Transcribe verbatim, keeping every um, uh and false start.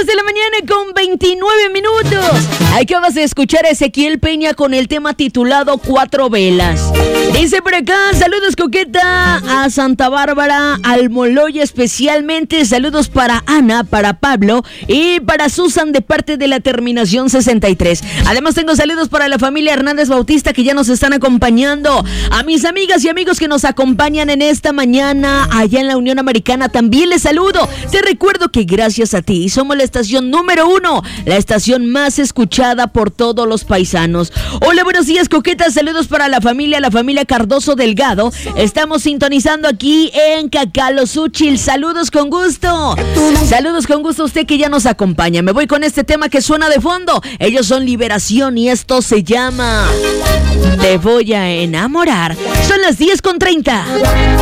diez de la mañana con veintinueve minutos. Acabas de escuchar a Ezequiel Peña con el tema titulado Cuatro Velas. Dice por acá, saludos coqueta a Santa Bárbara, al Moloya especialmente. Saludos para Ana, para Pablo y para Susan de parte de la terminación sesenta y tres. Además tengo saludos para la familia Hernández Bautista que ya nos están acompañando. A mis amigas y amigos que nos acompañan en esta mañana allá en la Unión Americana también les saludo. Te recuerdo que gracias a ti somos la estación número uno, la estación más escuchada por todos los paisanos. Hola, buenos días coquetas, saludos para la familia, la familia Cardoso Delgado. Estamos sintonizando aquí en Cacalozúchil. Saludos con gusto. Saludos con gusto a usted que ya nos acompaña. Me voy con este tema que suena de fondo. Ellos son Liberación y esto se llama Te voy a enamorar. Son las diez con treinta.